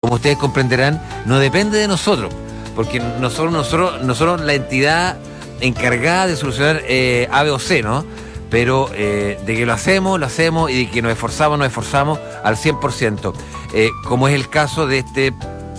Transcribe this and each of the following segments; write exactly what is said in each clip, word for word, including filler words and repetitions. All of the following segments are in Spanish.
como ustedes comprenderán, no depende de nosotros, porque nosotros, nosotros, nosotros la entidad encargada de solucionar eh, A, B o C, ¿no? Pero eh, de que lo hacemos, lo hacemos, y de que nos esforzamos, nos esforzamos al cien por ciento. Eh, como es el caso de este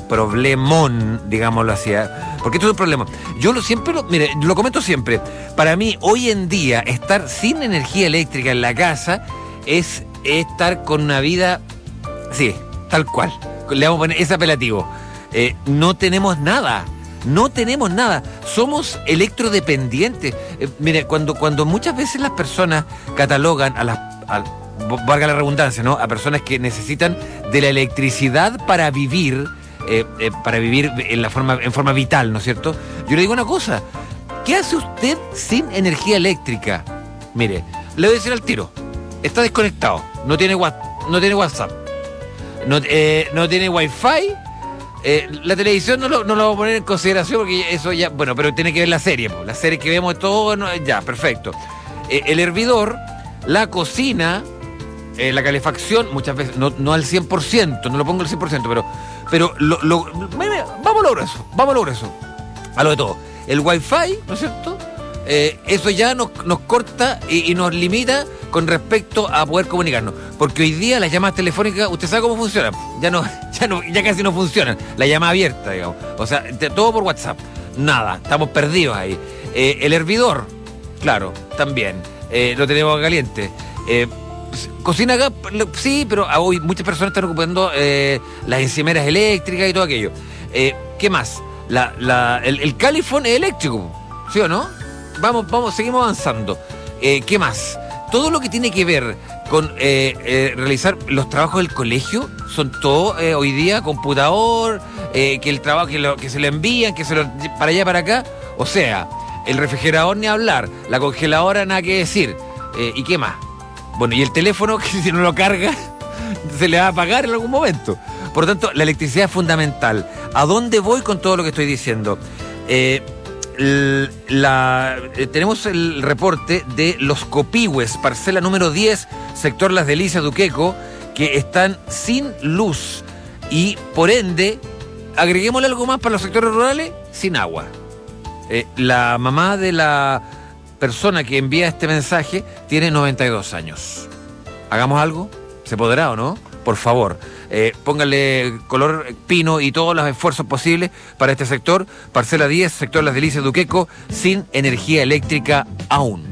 problemón, digámoslo así, ¿eh? Porque esto es un problema. Yo lo siempre, lo, mire, lo comento siempre. Para mí, hoy en día, estar sin energía eléctrica en la casa es estar con una vida, sí, tal cual. Le vamos a poner ese apelativo. Eh, no tenemos nada. No tenemos nada, somos electrodependientes. Eh, mire, cuando, cuando muchas veces las personas catalogan a las, a, valga la redundancia, ¿no? A personas que necesitan de la electricidad para vivir, eh, eh, para vivir en la forma, en forma vital, ¿no es cierto? Yo le digo una cosa, ¿qué hace usted sin energía eléctrica? Mire, le voy a decir al tiro, está desconectado, no tiene, no tiene WhatsApp, no, eh, no tiene Wi-Fi. Eh, la televisión no lo, no lo vamos a poner en consideración porque eso ya, bueno, pero tiene que ver la serie, po. La serie que vemos todo, no, ya, perfecto. Eh, el hervidor, la cocina, eh, la calefacción, muchas veces, no, no al cien por ciento, no lo pongo al cien por ciento, pero, pero lo, lo, vamos a lo grueso, vamos a lo grueso, a lo de todo. El Wi-Fi, ¿no es cierto? Eh, eso ya nos, nos corta y, y nos limita con respecto a poder comunicarnos, porque hoy día las llamadas telefónicas, usted sabe cómo funcionan, ya no, ya no, ya casi no funcionan, la llamada abierta, digamos, o sea, te, todo por WhatsApp, nada, estamos perdidos ahí. Eh, el hervidor, claro, también, eh, lo tenemos caliente. Eh, cocina acá, sí, pero hoy muchas personas están ocupando eh, las encimeras eléctricas y todo aquello. Eh, ¿Qué más? La, la, el, el califón es eléctrico, ¿sí o no? Vamos, vamos, seguimos avanzando. Eh, ¿Qué más? Todo lo que tiene que ver con eh, eh, realizar los trabajos del colegio son todo eh, hoy día computador, eh, que el trabajo que, lo, que se lo envían, que se lo para allá para acá. O sea, el refrigerador ni hablar, la congeladora nada que decir. Eh, ¿Y qué más? Bueno, y el teléfono que si no lo carga se le va a apagar en algún momento. Por lo tanto, la electricidad es fundamental. ¿A dónde voy con todo lo que estoy diciendo? Eh, La, eh, tenemos el reporte de Los Copihue, parcela número diez, sector Las Delicias, Duqueco, que están sin luz y por ende, agreguémosle algo más para los sectores rurales, sin agua. Eh, la mamá de la persona que envía este mensaje tiene noventa y dos años. ¿Hagamos algo? ¿Se podrá o no? Por favor, eh, póngale color pino y todos los esfuerzos posibles para este sector. Parcela diez, sector Las Delicias, Duqueco, sin energía eléctrica aún.